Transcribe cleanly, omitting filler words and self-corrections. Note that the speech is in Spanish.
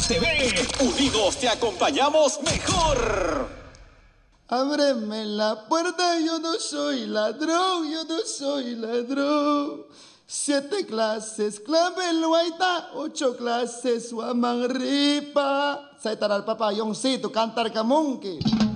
Más TV. Unidos te acompañamos mejor. Ábreme la puerta, yo no soy ladrón, yo no soy ladrón. 7 clases, clave el guaita, 8 clases, guamanripa. Saitar al papayóncito, cantar camonque.